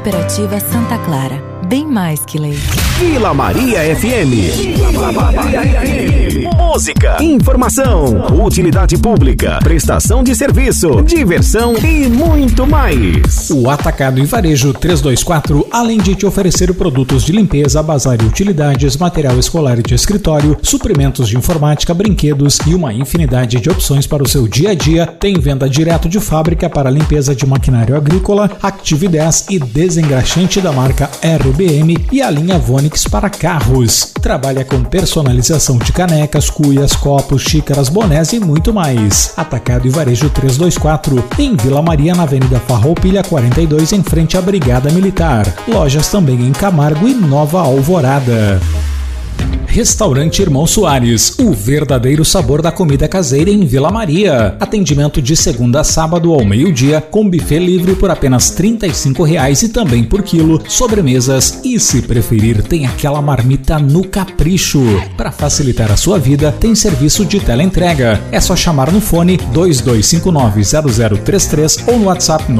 Cooperativa Santa Clara, bem mais que leite. Vila Maria FM. Vila Maria FM. Música, informação, utilidade pública, prestação de serviço, diversão e muito mais. O Atacado e Varejo 324, além de te oferecer produtos de limpeza, bazar e utilidades, material escolar e de escritório, suprimentos de informática, brinquedos e uma infinidade de opções para o seu dia a dia, tem venda direto de fábrica para limpeza de maquinário agrícola, Active 10 e desengraxante da marca RBM e a linha Vonix para carros. Trabalha com personalização de canecas, cuias, copos, xícaras, bonés e muito mais. Atacado e Varejo 324, em Vila Maria, na Avenida Farroupilha 42, em frente à Brigada Militar. Lojas também em Camargo e Nova Alvorada. Restaurante Irmão Soares, o verdadeiro sabor da comida caseira em Vila Maria. Atendimento de segunda a sábado ao meio-dia, com buffet livre por apenas R$ 35,00 e também por quilo, sobremesas e, se preferir, tem aquela marmita no capricho. Para facilitar a sua vida, tem serviço de teleentrega. É só chamar no fone 2259-0033 ou no WhatsApp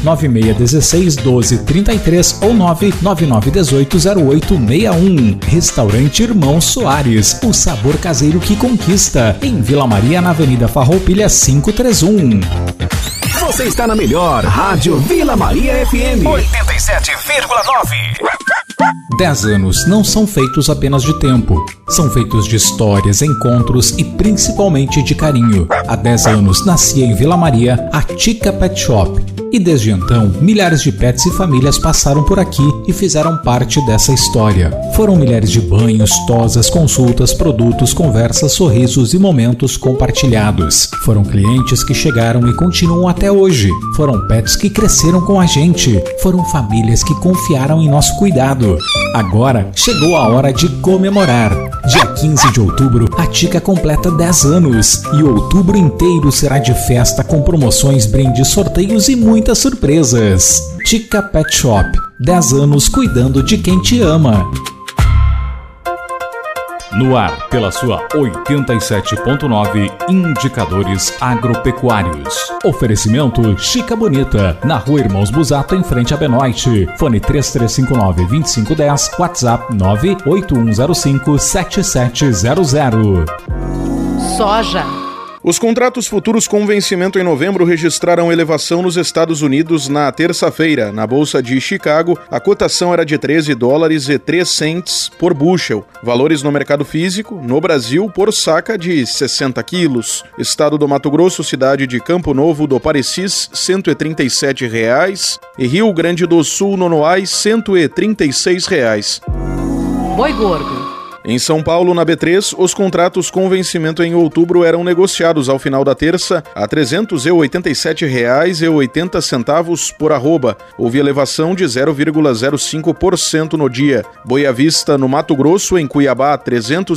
99616-1233 ou 99918-0861. Restaurante Irmão Soares, o sabor caseiro que conquista, em Vila Maria, na Avenida Farroupilha 531. Você está na melhor Rádio Vila Maria FM 87,9. 10 anos não são feitos apenas de tempo, são feitos de histórias, encontros e principalmente de carinho. Há 10 anos nascia em Vila Maria a Tica Pet Shop. E desde então, milhares de pets e famílias passaram por aqui e fizeram parte dessa história. Foram milhares de banhos, tosas, consultas, produtos, conversas, sorrisos e momentos compartilhados. Foram clientes que chegaram e continuam até hoje. Foram pets que cresceram com a gente. Foram famílias que confiaram em nosso cuidado. Agora chegou a hora de comemorar. Dia 15 de outubro, a Tica completa 10 anos. E outubro inteiro será de festa com promoções, brindes, sorteios e muitas surpresas. Tica Pet Shop, 10 anos cuidando de quem te ama. No ar, pela sua 87.9, Indicadores Agropecuários. Oferecimento Chica Bonita, na Rua Irmãos Busato, em frente a Benoite. Fone 3359-2510, WhatsApp 98105-7700. Soja. Os contratos futuros com vencimento em novembro registraram elevação nos Estados Unidos na terça-feira. Na Bolsa de Chicago, a cotação era de $13,03 por bushel. Valores no mercado físico, no Brasil, por saca de 60 quilos. Estado do Mato Grosso, cidade de Campo Novo do Parecis, R$ 137,00. E Rio Grande do Sul, Nonoai, R$ 136,00. Boi gordo. Em São Paulo, na B3, os contratos com vencimento em outubro eram negociados ao final da terça a R$ 387,80 por arroba. Houve elevação de 0,05% no dia. Boi à vista no Mato Grosso, em Cuiabá, R$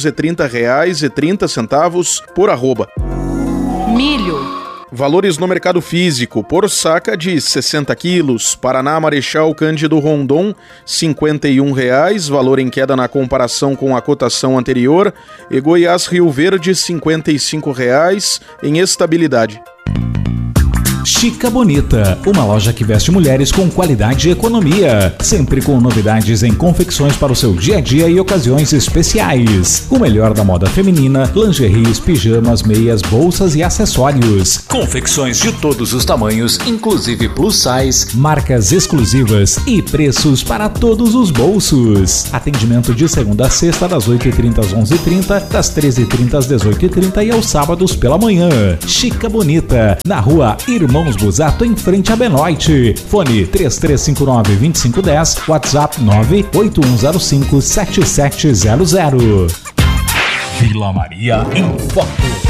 330,30 por arroba. Milho. Valores no mercado físico, por saca de 60 quilos. Paraná, Marechal Cândido Rondon, R$ 51,00, valor em queda na comparação com a cotação anterior. E Goiás, Rio Verde, R$ 55,00, em estabilidade. Chica Bonita, uma loja que veste mulheres com qualidade e economia, sempre com novidades em confecções para o seu dia a dia e ocasiões especiais. O melhor da moda feminina, lingeries, pijamas, meias, bolsas e acessórios. Confecções de todos os tamanhos, inclusive plus size, marcas exclusivas e preços para todos os bolsos. Atendimento de segunda a sexta, das 8h30 às 11h30, das 13h30 às 18h30 e aos sábados pela manhã. Chica Bonita, na Rua Irmãos Busato, em frente a Benoite. Fone 3359-2510, WhatsApp 98105-7700. Vila Maria em Foco.